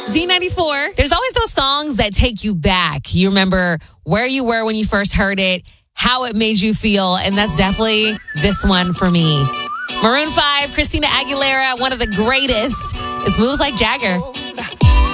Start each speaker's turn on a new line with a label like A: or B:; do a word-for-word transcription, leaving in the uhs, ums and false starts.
A: Z ninety-four. There's always those songs that take you back. You remember where you were when you first heard it, how it made you feel, and that's definitely this one for me. Maroon five, Christina Aguilera, one of the greatest. It's Moves Like Jagger.